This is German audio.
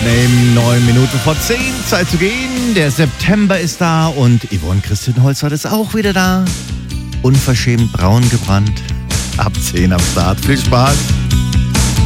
Hit-Name, 9 Minuten vor 10, Zeit zu gehen. Der September ist da und Yvonne Christine Holzert ist auch wieder da. Unverschämt braun gebrannt. Ab 10 am Start. Viel Spaß.